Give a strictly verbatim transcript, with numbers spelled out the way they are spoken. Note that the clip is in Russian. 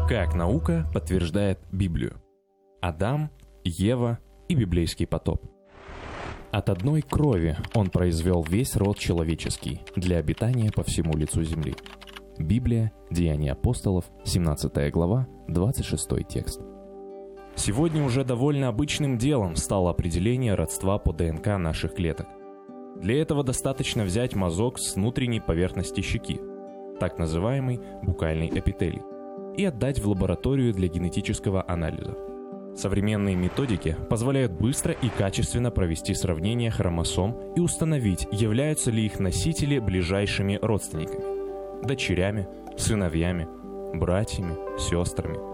Как наука подтверждает Библию? Адам, Ева и библейский потоп. От одной крови он произвел весь род человеческий для обитания по всему лицу земли. Библия, Деяния апостолов, семнадцатая глава, двадцать шестой текст. Сегодня уже довольно обычным делом стало определение родства по ДНК наших клеток. Для этого достаточно взять мазок с внутренней поверхности щеки, так называемый букальный эпителий, и отдать в лабораторию для генетического анализа. Современные методики позволяют быстро и качественно провести сравнение хромосом и установить, являются ли их носители ближайшими родственниками – дочерями, сыновьями, братьями, сестрами